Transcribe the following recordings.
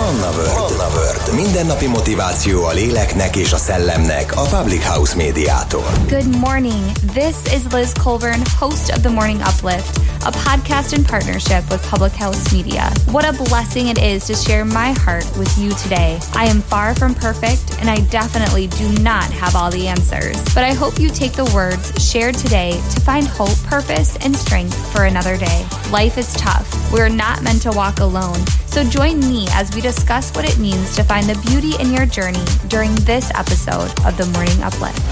Manna World. Mindennapi motiváció a léleknek és a szellemnek a Public House médiától. Good morning. This is Liz Colburn, host of The Morning Uplift, a podcast in partnership with Public House Media. What a blessing it is to share my heart with you today. I am far from perfect, and I definitely do not have all the answers. But I hope you take the words shared today to find hope, purpose, and strength for another day. Life is tough. We're not meant to walk alone. So join me as we discuss what it means to find the beauty in your journey during this episode of The Morning Uplift.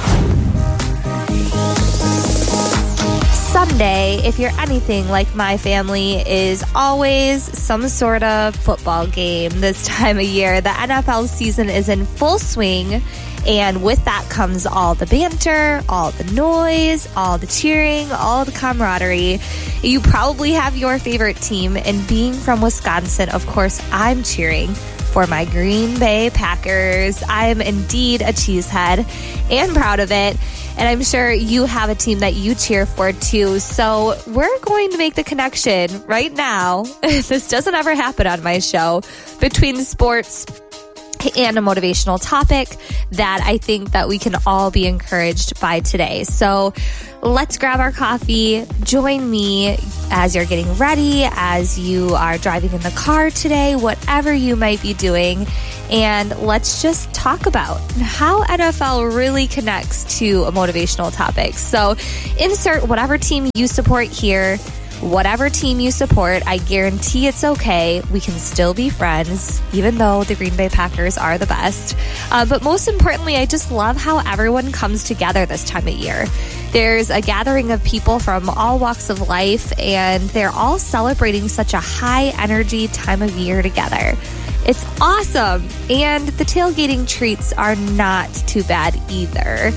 Sunday, if you're anything like my family, is always some sort of football game this time of year. The NFL season is in full swing, and with that comes all the banter, all the noise, all the cheering, all the camaraderie. You probably have your favorite team, and being from Wisconsin, of course, I'm cheering for my Green Bay Packers. I'm indeed a cheesehead and proud of it. And I'm sure you have a team that you cheer for too. So we're going to make the connection right now. This doesn't ever happen on my show, between sports and a motivational topic that I think that we can all be encouraged by today. So let's grab our coffee. Join me as you're getting ready, as you are driving in the car today, whatever you might be doing. And let's just talk about how NFL really connects to a motivational topic. So insert whatever team you support here. Whatever team you support, I guarantee it's okay. We can still be friends, even though the Green Bay Packers are the best. But most importantly, I just love how everyone comes together this time of year. There's a gathering of people from all walks of life, and they're all celebrating such a high energy time of year together. It's awesome. And the tailgating treats are not too bad either.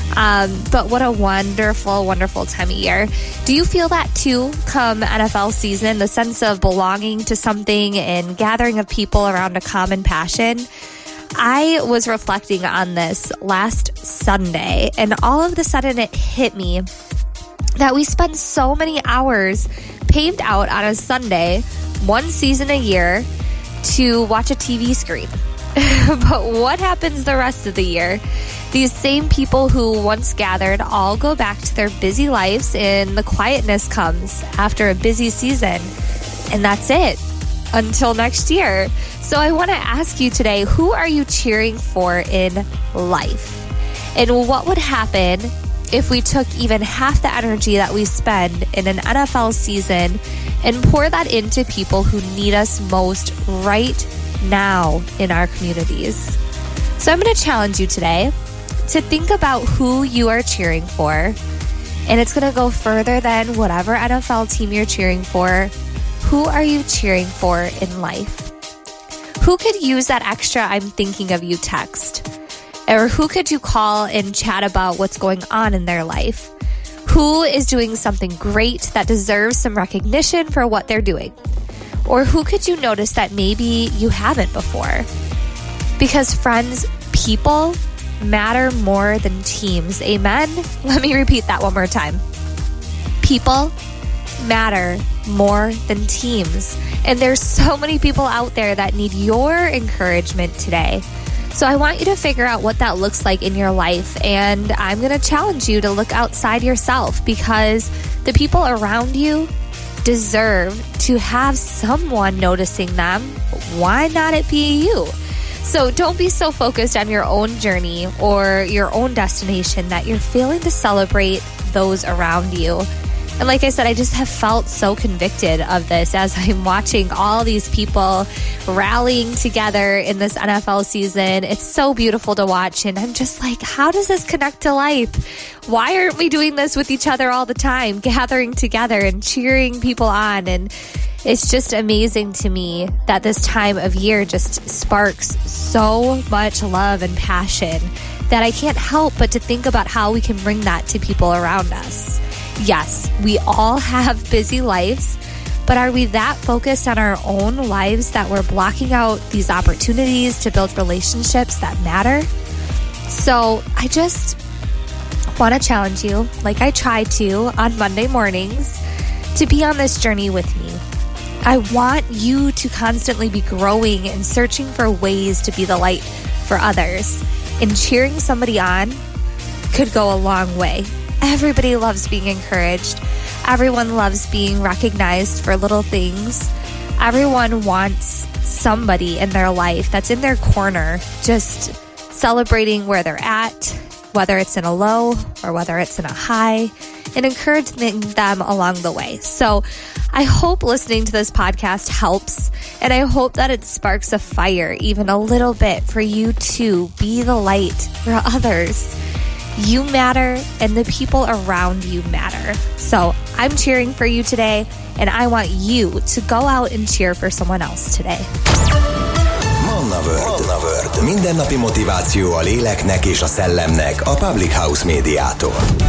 But what a wonderful, wonderful time of year. Do you feel that too come NFL season? The sense of belonging to something and gathering of people around a common passion? I was reflecting on this last Sunday, and all of a sudden it hit me that we spend so many hours paved out on a Sunday, one season a year, to watch a TV screen. But what happens the rest of the year? These same people who once gathered all go back to their busy lives, and the quietness comes after a busy season. And that's it until next year. So I want to ask you today, who are you cheering for in life? And what would happen if we took even half the energy that we spend in an NFL season and pour that into people who need us most right now in our communities? So I'm going to challenge you today to think about who you are cheering for. And it's going to go further than whatever NFL team you're cheering for. Who are you cheering for in life? Who could use that extra "I'm thinking of you" text? Or who could you call and chat about what's going on in their life? Who is doing something great that deserves some recognition for what they're doing? Or who could you notice that maybe you haven't before? Because friends, people matter more than teams. Amen? Let me repeat that one more time. People matter more than teams. And there's so many people out there that need your encouragement today. So I want you to figure out what that looks like in your life. And I'm going to challenge you to look outside yourself, because the people around you deserve to have someone noticing them. Why not it be you? So don't be so focused on your own journey or your own destination that you're failing to celebrate those around you. And like I said, I just have felt so convicted of this as I'm watching all these people rallying together in this NFL season. It's so beautiful to watch. And I'm just like, how does this connect to life? Why aren't we doing this with each other all the time, gathering together and cheering people on? And it's just amazing to me that this time of year just sparks so much love and passion that I can't help but to think about how we can bring that to people around us. Yes, we all have busy lives, but are we that focused on our own lives that we're blocking out these opportunities to build relationships that matter? So I just want to challenge you, like I try to on Monday mornings, to be on this journey with me. I want you to constantly be growing and searching for ways to be the light for others. And cheering somebody on could go a long way. Everybody loves being encouraged. Everyone loves being recognized for little things. Everyone wants somebody in their life that's in their corner, just celebrating where they're at, whether it's in a low or whether it's in a high, and encouraging them along the way. So I hope listening to this podcast helps, and I hope that it sparks a fire even a little bit for you to be the light for others. You matter, and the people around you matter. So I'm cheering for you today, and I want you to go out and cheer for someone else today. Manna World. Mindennapi motiváció a léleknek és a szellemnek a Public House Médiától.